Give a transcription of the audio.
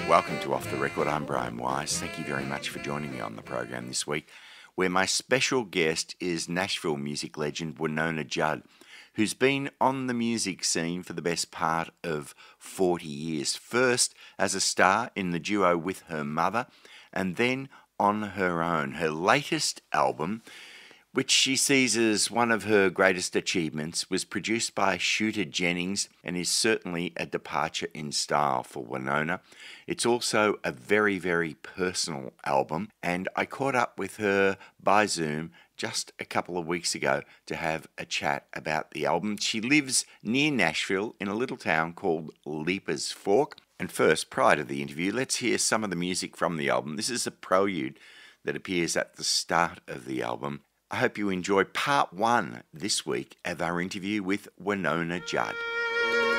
Welcome to Off the Record. I'm Brian Wise. Thank you very much for joining me on the program this week, where my special guest is Nashville music legend Wynona Judd, who's been on the music scene for the best part of 40 years. First as a star in the duo with her mother, and then on her own. Her latest album, which she sees as one of her greatest achievements, was produced by Shooter Jennings and is certainly a departure in style for Wynona. It's also a very, very personal album, and I caught up with her by Zoom just a couple of weeks ago to have a chat about the album. She lives near Nashville in a little town called Leapers Fork. And first, prior to the interview, let's hear some of the music from the album. This is a prelude that appears at the start of the album. I hope you enjoy part one this week of our interview with Wynona Judd.